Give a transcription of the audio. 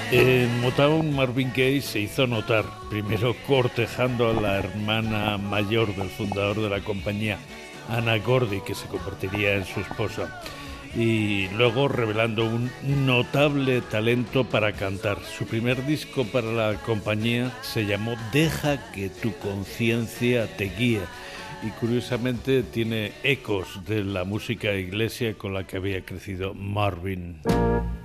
En Motown, Marvin Gaye se hizo notar, primero cortejando a la hermana mayor del fundador de la compañía, Anna Gordy, que se convertiría en su esposa, y luego revelando un notable talento para cantar. Su primer disco para la compañía se llamó Deja que tu conciencia te guíe, y curiosamente tiene ecos de la música iglesia con la que había crecido Marvin.